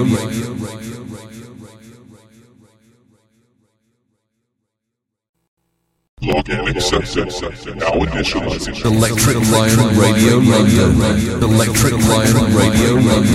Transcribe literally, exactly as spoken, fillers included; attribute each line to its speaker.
Speaker 1: Login accepted. Now initializing.
Speaker 2: Electric Lion Radio London. Electric Lion Radio London.